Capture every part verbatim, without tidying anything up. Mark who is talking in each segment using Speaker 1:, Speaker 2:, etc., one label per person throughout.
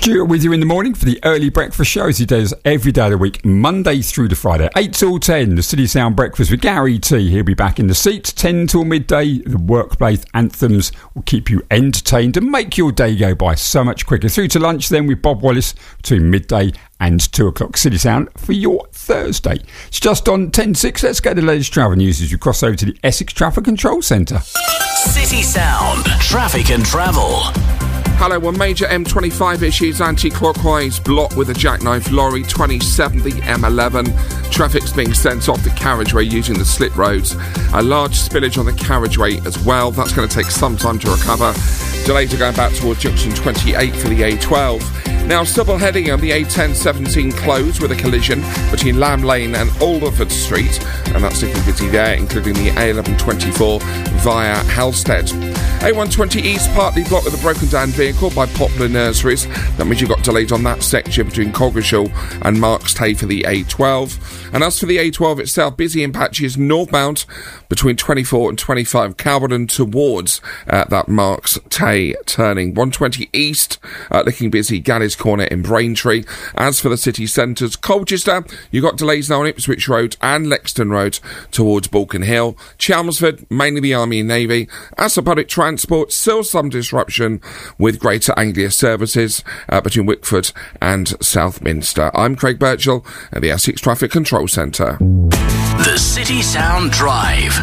Speaker 1: Stuart with you in the morning for the early breakfast show as he does every day of the week, Monday through to Friday. eight till ten, the City Sound Breakfast with Gary T. He'll be back in the seat. ten till midday, the workplace anthems will keep you entertained and make your day go by so much quicker. Through to lunch then with Bob Wallace between midday and two o'clock City Sound for your Thursday. It's just on ten six. Let's go to the latest travel news as you cross over to the Essex Traffic Control Centre.
Speaker 2: City Sound Traffic and Travel.
Speaker 3: Hello, one major M twenty-five issues anti-clockwise block with a jackknife lorry, twenty-seven the M eleven. Traffic's being sent off the carriageway using the slip roads. A large spillage on the carriageway as well. That's going to take some time to recover. Delays are going back towards junction twenty-eight for the A twelve. Now, double heading on the A ten seventeen closed with a collision between Lamb Lane and Alderford Street, and that's looking busy there, including the A eleven twenty-four via Halstead. A one twenty East partly blocked with a broken down vehicle by Poplar Nurseries. That means you've got delays on that section between Coggeshall and Marks Tay for the A twelve. And as for the A twelve itself, busy in patches northbound between twenty-four and twenty-five Calverton towards uh, that Marks Tay turning. one twenty East uh, looking busy, Gallis Corner in Braintree. As for the city centres, Colchester, you've got delays now on Ipswich Road and Lexton Road towards Balkan Hill. Chelmsford, mainly the Army and Navy. As for public transport, still some disruption with Greater Anglia services uh, between Wickford and Southminster. I'm Craig Birchall at the Essex Traffic Control Centre.
Speaker 2: The City Sound Drive.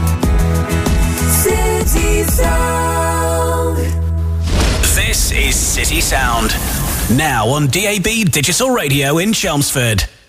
Speaker 4: City Sound.
Speaker 2: This is City Sound. Now on D A B Digital Radio in Chelmsford.